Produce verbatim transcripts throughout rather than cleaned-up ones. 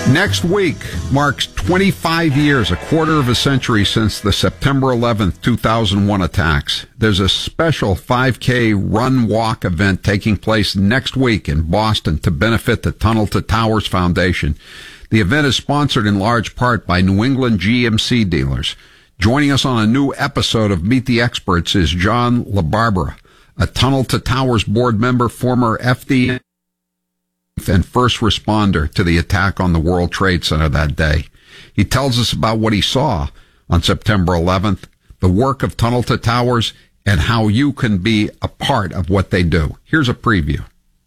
Next week marks twenty-five years, a quarter of a century since the September eleventh, two thousand one attacks. There's a special five K run-walk event taking place next week in Boston to benefit the Tunnel to Towers Foundation. The event is sponsored in large part by New England G M C dealers. Joining us on a new episode of Meet the Experts is John LaBarbera, a Tunnel to Towers board member, former F D A and first responder to the attack on the World Trade Center that day. He tells us about what he saw on September eleventh, the work of Tunnel to Towers, and how you can be a part of what they do. Here's a preview.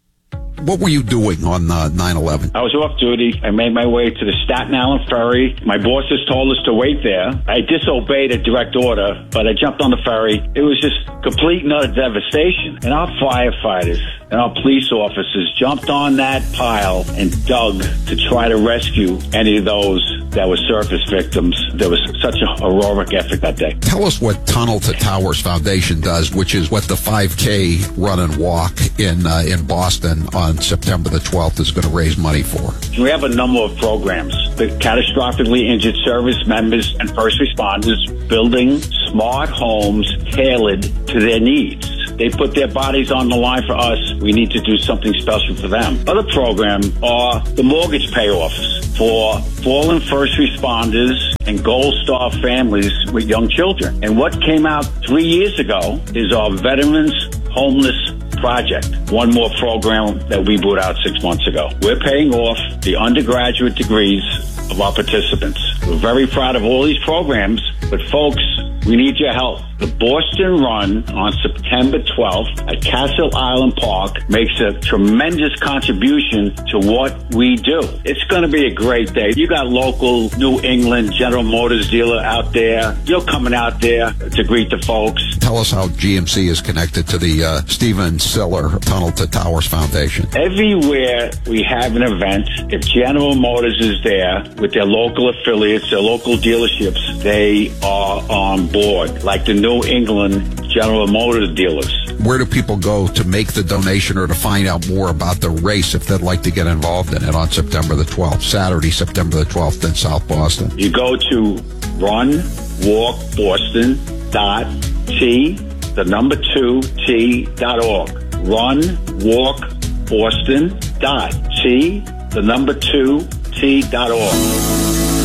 What were you doing on uh, nine eleven? I was off duty. I made my way to the Staten Island ferry. My bosses told us to wait there. I disobeyed a direct order, but I jumped on the ferry. It was just complete and utter devastation. And our firefighters and our police officers jumped on that pile and dug to try to rescue any of those that were surface victims. There was such a heroic effort that day. Tell us what Tunnel to Towers Foundation does, which is what the five K run and walk in uh, in Boston on September the twelfth is going to raise money for. We have a number of programs. The catastrophically injured service members and first responders, building smart homes tailored to their needs. They put their bodies on the line for us. We need to do something special for them. Other programs are the mortgage payoffs for fallen first responders and Gold Star families with young children. And what came out three years ago is our Veterans Homeless Project, one more program that we put out six months ago. We're paying off the undergraduate degrees of our participants. We're very proud of all these programs, but folks, we need your help. The Boston Run on September twelfth at Castle Island Park makes a tremendous contribution to what we do. It's going to be a great day. You got local New England General Motors dealer out there. You're coming out there to greet the folks. Tell us how G M C is connected to the uh, Stephen Siller Tunnel to Towers Foundation. Everywhere we have an event, if General Motors is there with their local affiliates, their local dealerships, they are on board, like the New England General Motors dealers. Where do people go to make the donation or to find out more about the race if they'd like to get involved in it on September the twelfth, Saturday, September the twelfth in South Boston? You go to run walk boston dot t, the number two, t dot org. run walk boston dot t, the number two, t dot org.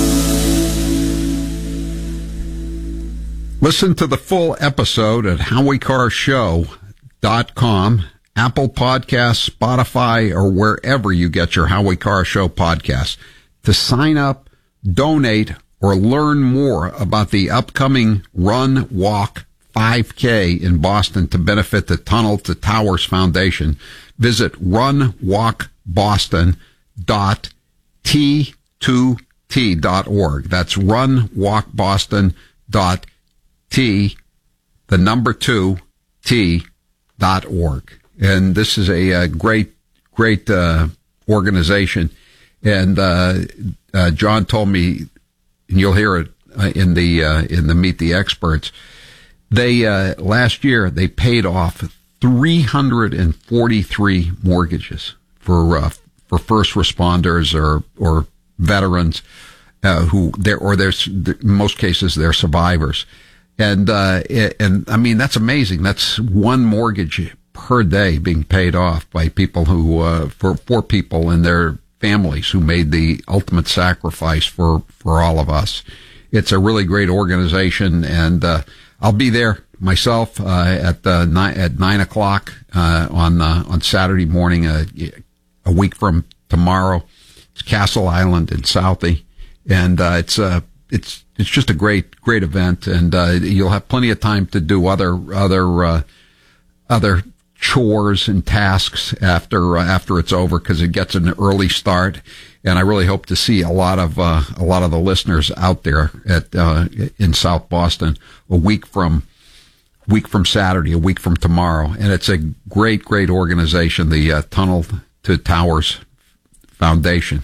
Listen to the full episode at howie carr show dot com, Apple Podcasts, Spotify, or wherever you get your Howie Carr Show podcasts. To sign up, donate, or learn more about the upcoming Run Walk five K in Boston to benefit the Tunnel to Towers Foundation, visit run walk boston dot t two t dot org. That's run walk boston dot T, the number two, T dot org. And this is a, a great, great uh, organization. And uh, uh, John told me, and you'll hear it uh, in the uh, in the Meet the Experts. They uh, last year they paid off three hundred forty-three mortgages for uh, for first responders or or veterans uh, who they're or there's in most cases they're survivors. And, uh, and I mean, that's amazing. That's one mortgage per day being paid off by people who, uh, for, for people and their families who made the ultimate sacrifice for, for all of us. It's a really great organization. And, uh, I'll be there myself, uh, at, uh, nine, at nine o'clock, uh, on, uh, on Saturday morning, uh, a week from tomorrow. It's Castle Island in Southie. And, uh, it's, uh, it's, It's just a great, great event, and uh, you'll have plenty of time to do other, other, uh, other chores and tasks after uh, after it's over, because it gets an early start. And I really hope to see a lot of uh, a lot of the listeners out there at uh, in South Boston a week from week from Saturday, a week from tomorrow. And it's a great, great organization, the uh, Tunnel to Towers Foundation,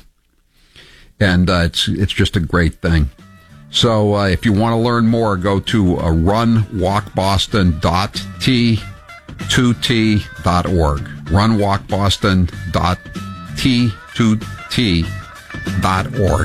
and uh, it's it's just a great thing. So uh, if you want to learn more, go to uh, run walk boston dot t two t dot org. run walk boston dot t two t dot org.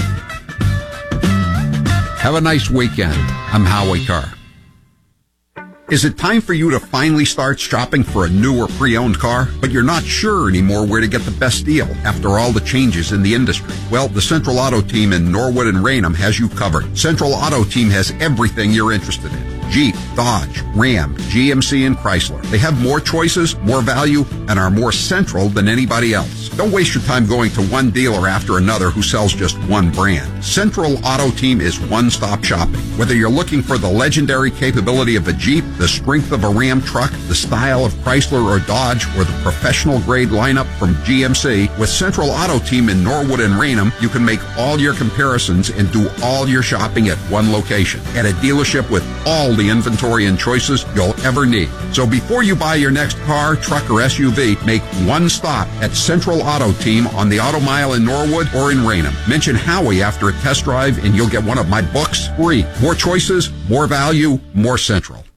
Have a nice weekend. I'm Howie Carr. Is it time for you to finally start shopping for a new or pre-owned car, but you're not sure anymore where to get the best deal after all the changes in the industry? Well, the Central Auto Team in Norwood and Raynham has you covered. Central Auto Team has everything you're interested in. Jeep, Dodge, Ram, G M C, and Chrysler. They have more choices, more value, and are more central than anybody else. Don't waste your time going to one dealer after another who sells just one brand. Central Auto Team is one-stop shopping. Whether you're looking for the legendary capability of a Jeep, the strength of a Ram truck, the style of Chrysler or Dodge, or the professional-grade lineup from G M C, with Central Auto Team in Norwood and Raynham, you can make all your comparisons and do all your shopping at one location, at a dealership with all the inventory and choices you'll ever need. So before you buy your next car, truck, or S U V, make one stop at Central Auto Team on the Auto Mile in Norwood or in Raynham. Mention Howie after a test drive and you'll get one of my books free. More choices, more value, more Central.